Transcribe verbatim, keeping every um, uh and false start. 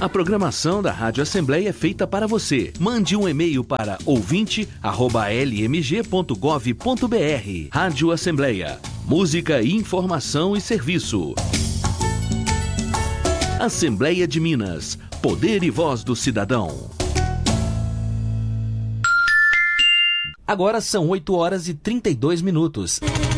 A programação da Rádio Assembleia é feita para você. Mande um e-mail para ouvinte arroba l m g ponto gov ponto b r. Rádio Assembleia. Música, informação e serviço. Assembleia de Minas. Poder e voz do cidadão. Agora são oito horas e trinta e dois minutos.